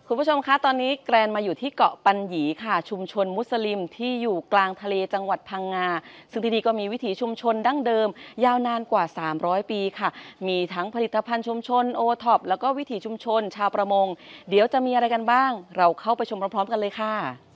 คุณผู้ชมคะตอนนี้แกรนมาอยู่ที่เกาะปัญหยีค่ะชุมชนมุสลิมที่อยู่กลางทะเลจังหวัดพังงาซึ่งที่นี่ก็มีวิถีชุมชนดั้งเดิมยาวนานกว่า300ปีค่ะมีทั้งผลิตภัณฑ์ชุมชนโอท็อปแล้วก็วิถีชุมชนชาวประมงเดี๋ยวจะมีอะไรกันบ้างเราเข้าไปชมพร้อมๆกันเลยค่ะ